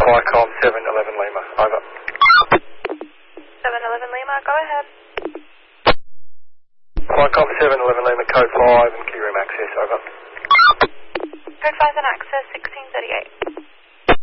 Flycom 711 Lima, over. 711 Lima, go ahead. Flycom 711 Lima, code 5 and key room access, over. Code 5 and access 1638.